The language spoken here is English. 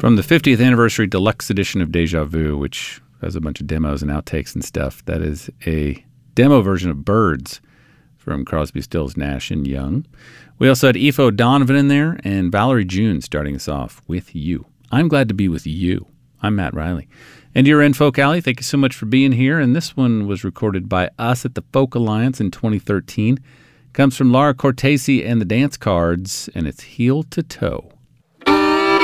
From the 50th anniversary deluxe edition of Deja Vu, which has a bunch of demos and outtakes and stuff. That is a demo version of Birds from Crosby, Stills, Nash & Young. We also had Aoife O'Donovan in there and Valerie June starting us off with You. I'm glad to be with you. I'm Matt Riley. And you're in Folk Alley. Thank you so much for being here. And this one was recorded by us at the Folk Alliance in 2013. Comes from Laura Cortese and the Dance Cards, and it's Heel to Toe.